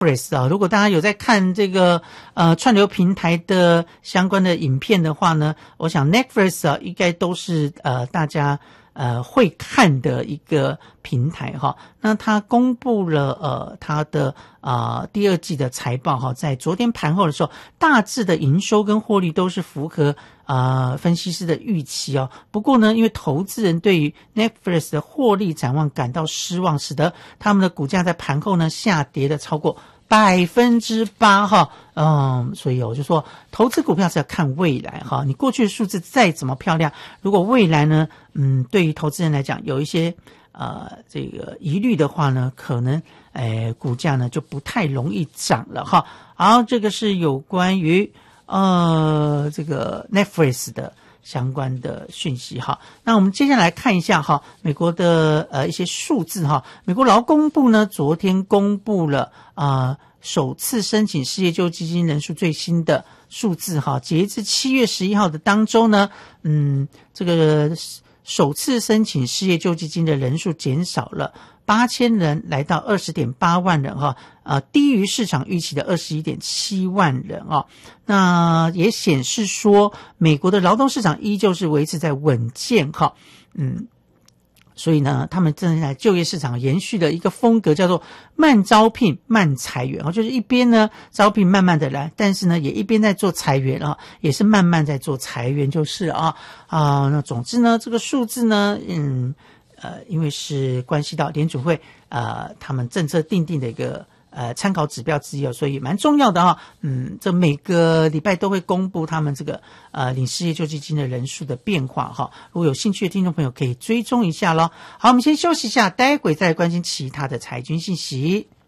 啊，如果大家有在看这个串流平台的相关的影片的话呢，我想 Netflix 啊应该都是大家会看的一个平台哈。那他公布了他的第二季的财报哈，在昨天盘后的时候，大致的营收跟获利都是符合分析师的预期哦。不过呢，因为投资人对于 Netflix 的获利展望感到失望，使得他们的股价在盘后呢下跌的超过8%哈。所以我就说投资股票是要看未来哈，你过去的数字再怎么漂亮，如果未来呢对于投资人来讲有一些这个疑虑的话呢，可能股价呢就不太容易涨了哈。好，这个是有关于这个 Netflix 的相关的讯息哈。那我们接下来看一下哈，美国的一些数字哈。美国劳工部呢昨天公布了首次申请失业救济金人数最新的数字哈。截至7月11号的当周呢，这个首次申请失业救济金的人数减少了8000人，来到20.8万人哈，低于市场预期的21.7万人啊。那也显示说，美国的劳动市场依旧是维持在稳健哈，所以呢，他们正在就业市场延续的一个风格，叫做慢招聘、慢裁员就是一边呢招聘慢慢的来，但是呢也一边在做裁员也是慢慢在做裁员就是那总之呢，这个数字呢，因为是关系到联储会他们政策定的一个参考指标之一所以蛮重要的这每个礼拜都会公布他们这个领失业救济金的人数的变化如果有兴趣的听众朋友可以追踪一下咯。好，我们先休息一下，待会再来关心其他的财经信息。